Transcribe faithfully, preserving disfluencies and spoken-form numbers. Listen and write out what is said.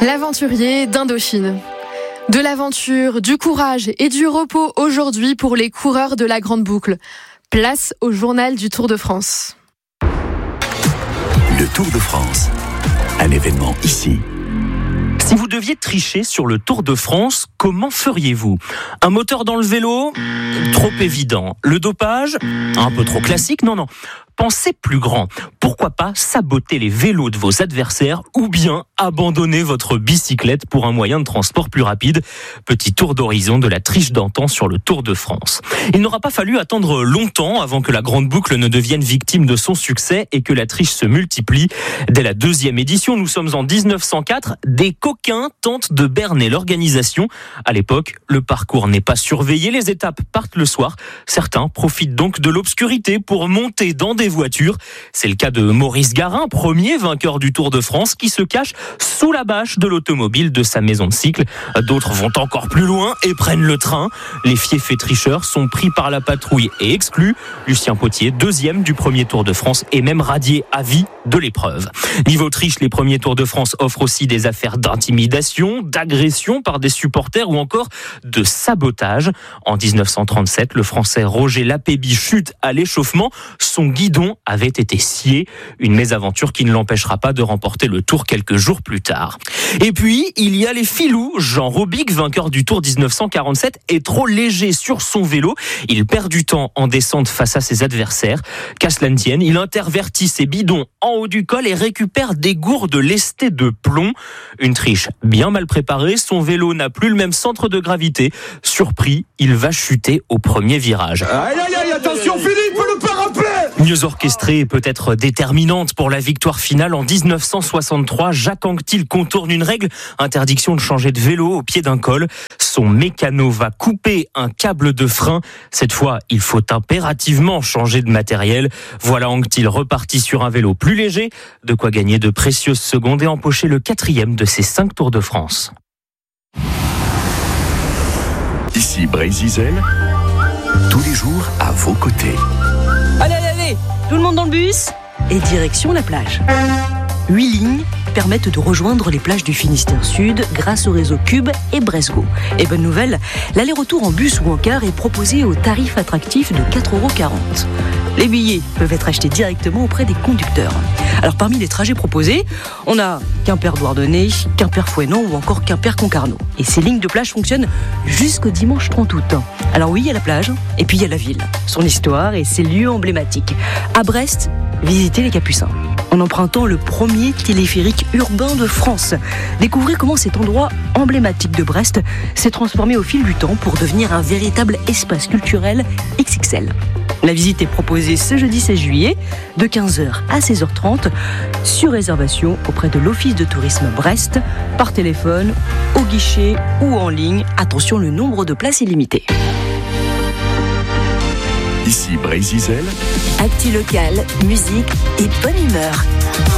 L'aventurier d'Indochine. De l'aventure, du courage et du repos aujourd'hui pour les coureurs de la Grande Boucle. Place au journal du Tour de France. Le Tour de France, un événement ici. Si vous deviez tricher sur le Tour de France, comment feriez-vous ? Un moteur dans le vélo ? Trop évident. Le dopage ? Un peu trop classique ? Non, non. Pensez plus grand. Pourquoi pas saboter les vélos de vos adversaires ou bien abandonner votre bicyclette pour un moyen de transport plus rapide ? Petit tour d'horizon de la triche d'antan sur le Tour de France. Il n'aura pas fallu attendre longtemps avant que la Grande Boucle ne devienne victime de son succès et que la triche se multiplie. Dès la deuxième édition, nous sommes en dix-neuf cent quatre, des coquins tentent de berner l'organisation. À l'époque, le parcours n'est pas surveillé, les étapes partent le soir. Certains profitent donc de l'obscurité pour monter dans des voitures. C'est le cas de Maurice Garin, premier vainqueur du Tour de France, qui se cache sous la bâche de l'automobile de sa maison de cycle. D'autres vont encore plus loin et prennent le train. Les fiefs tricheurs sont pris par la patrouille et exclus. Lucien Potier, deuxième du premier Tour de France, est même radié à vie de l'épreuve. Niveau triche, les premiers Tours de France offrent aussi des affaires d'intimidation, d'agression par des supporters ou encore de sabotage. En dix-neuf cent trente-sept, le Français Roger Lapébie chute à l'échauffement. Son guidon avait été scié, une mésaventure qui ne l'empêchera pas de remporter le Tour quelques jours plus tard. Et puis, il y a les filous. Jean Robic, vainqueur du Tour dix-neuf cent quarante-sept, est trop léger sur son vélo. Il perd du temps en descente face à ses adversaires. Qu'à cela ne tienne, il intervertit ses bidons en haut du col et récupère des gourdes lestées de plomb. Une triche bien mal préparée, son vélo n'a plus le même centre de gravité. Surpris, il va chuter au premier virage. Aïe aïe aïe, attention Philippe, le parapluie! Mieux orchestrée et peut-être déterminante pour la victoire finale, en dix-neuf cent soixante-trois, Jacques Anquetil contourne une règle, interdiction de changer de vélo au pied d'un col. Son mécano va couper un câble de frein. Cette fois, il faut impérativement changer de matériel. Voilà Anquetil reparti sur un vélo plus léger, de quoi gagner de précieuses secondes et empocher le quatrième de ses cinq Tours de France. Ici Brésil, tous les jours à vos côtés. Allez, allez, allez, tout le monde dans le bus et direction la plage. Huit lignes permettent de rejoindre les plages du Finistère Sud grâce au réseau Cube et Bresgo. Et bonne nouvelle, l'aller-retour en bus ou en car est proposé au tarif attractif de quatre euros quarante. Les billets peuvent être achetés directement auprès des conducteurs. Alors parmi les trajets proposés, on a Quimper-Douarnenez, Quimper-Fouesnant ou encore Quimper-Concarneau. Et ces lignes de plage fonctionnent jusqu'au dimanche trente août. Alors oui, il y a la plage et puis il y a la ville, son histoire et ses lieux emblématiques. À Brest, visitez les Capucins en empruntant le premier téléphérique urbain de France. Découvrez comment cet endroit emblématique de Brest s'est transformé au fil du temps pour devenir un véritable espace culturel X X L. La visite est proposée ce jeudi seize juillet de quinze heures à seize heures trente sur réservation auprès de l'Office de tourisme Brest, par téléphone, au guichet ou en ligne. Attention, le nombre de places est limité. Ici Brésil, actu local, musique et bonne humeur.